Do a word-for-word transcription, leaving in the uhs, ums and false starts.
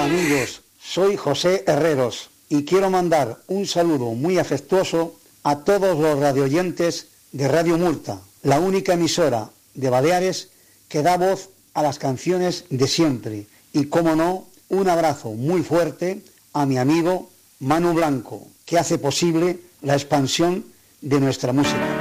amigos, soy José Herreros y quiero mandar un saludo muy afectuoso a todos los radioyentes de Radio Murta, la única emisora de Baleares que da voz a las canciones de siempre. Y, como no, un abrazo muy fuerte a mi amigo Manu Blanco, que hace posible la expansión de nuestra música.